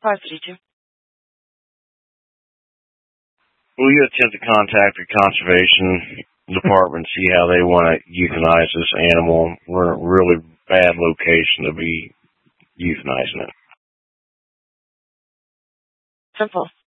532. Will you attempt to contact the conservation department, see how they want to euthanize this animal? We're in a really bad location to be euthanizing it. Simple.